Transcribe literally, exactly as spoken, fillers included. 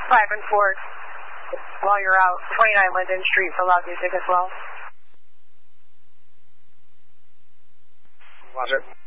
five and four while you're out, twenty-nine Linden Street for loud music as well. Roger.